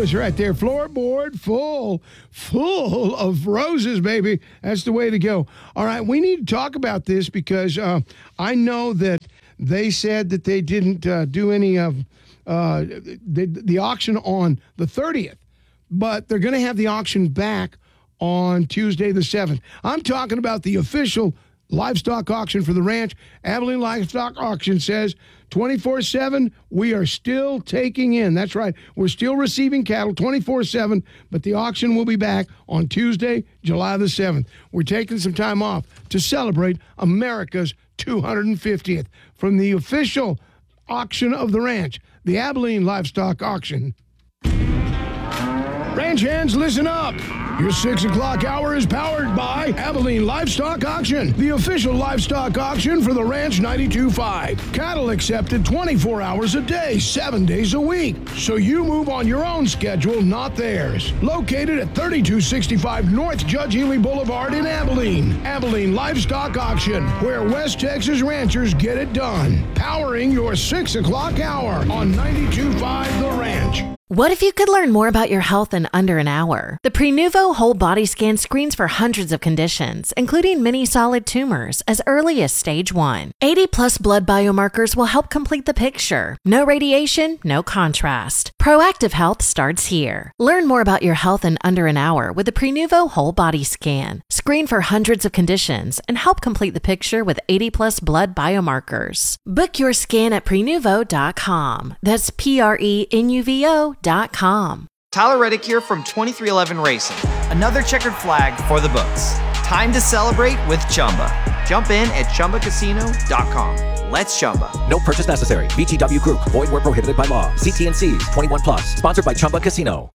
was right there. Floorboard full of roses, baby. That's the way to go. All right, we need to talk about this because I know that they said that they didn't do any of the auction on the 30th, but they're going to have the auction back on Tuesday the 7th. I'm talking about the official livestock auction for the ranch. Abilene Livestock Auction says 24/7, we are still taking in. That's right. We're still receiving cattle 24/7, but the auction will be back on Tuesday, July the 7th. We're taking some time off to celebrate America's 250th from the official auction of the ranch, the Abilene Livestock Auction. Ranch hands, listen up. Your 6 o'clock hour is powered by Abilene Livestock Auction, the official livestock auction for the Ranch 92.5. Cattle accepted 24 hours a day, 7 days a week. So you move on your own schedule, not theirs. Located at 3265 North Judge Ely Boulevard in Abilene. Abilene Livestock Auction, where West Texas ranchers get it done. Powering your 6 o'clock hour on 92.5 The Ranch. What if you could learn more about your health in under an hour? The Prenuvo Whole Body Scan screens for hundreds of conditions, including many solid tumors, as early as stage 1. 80-plus blood biomarkers will help complete the picture. No radiation, no contrast. Proactive health starts here. Learn more about your health in under an hour with the Prenuvo Whole Body Scan. Screen for hundreds of conditions and help complete the picture with 80-plus blood biomarkers. Book your scan at Prenuvo.com. That's Prenuvo.com. Tyler Reddick here from 2311 Racing. Another checkered flag for the books. Time to celebrate with Chumba. Jump in at ChumbaCasino.com. Let's Chumba. No purchase necessary. VGW Group. Void where prohibited by law. See T&Cs. 21 plus. Sponsored by Chumba Casino.